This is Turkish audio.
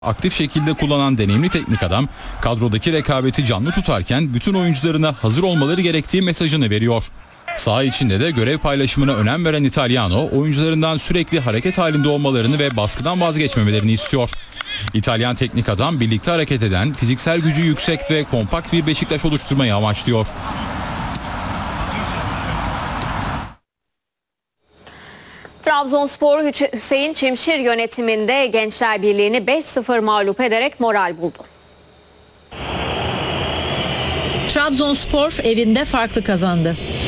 Aktif şekilde kullanan deneyimli teknik adam kadrodaki rekabeti canlı tutarken bütün oyuncularına hazır olmaları gerektiği mesajını veriyor. Saha içinde de görev paylaşımına önem veren İtalyano oyuncularından sürekli hareket halinde olmalarını ve baskıdan vazgeçmemelerini istiyor. İtalyan teknik adam birlikte hareket eden, fiziksel gücü yüksek ve kompakt bir Beşiktaş oluşturmayı amaçlıyor. Trabzonspor Hüseyin Çimşir yönetiminde Gençler Birliği'ni 5-0 mağlup ederek moral buldu. Trabzonspor evinde farklı kazandı.